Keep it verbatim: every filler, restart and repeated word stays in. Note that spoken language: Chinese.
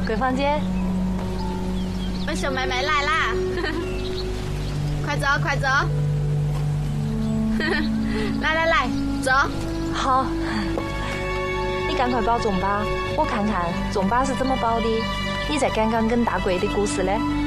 桂芳姐， 我小妹妹来啦，快走快走，来来来，走。 好，你赶快包粽粑，我看看粽粑是怎么包的。你再讲讲跟大贵的故事嘞。